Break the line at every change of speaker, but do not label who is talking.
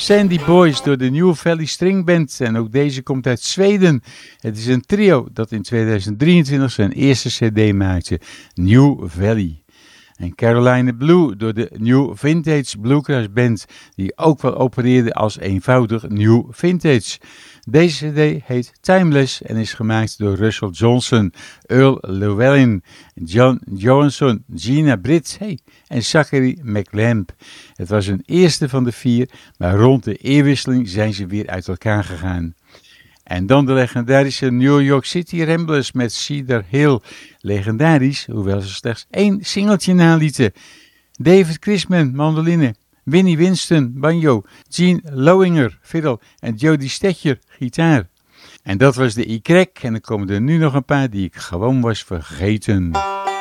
Sandy Boys door de New Valley String Band en ook deze komt uit Zweden. Het is een trio dat in 2023 zijn eerste cd maakte, New Valley. En Carolina Blue door de New Vintage Bluegrass Band, die ook wel opereerde als eenvoudig New Vintage. Deze cd heet Timeless en is gemaakt door Russell Johnson, Earl Llewellyn, John Johansson, Gina Britt en Zachary McLamb. Het was een eerste van de 4, maar rond de eerwisseling zijn ze weer uit elkaar gegaan. En dan de legendarische New York City Ramblers met Cedar Hill. Legendarisch, hoewel ze slechts 1 singeltje nalieten. David Chrisman, mandoline. Winnie Winston, banjo. Gene Lowinger, fiddle. En Jody Stetcher, gitaar. En dat was de Y-Crack. En er komen er nu nog een paar die ik gewoon was vergeten.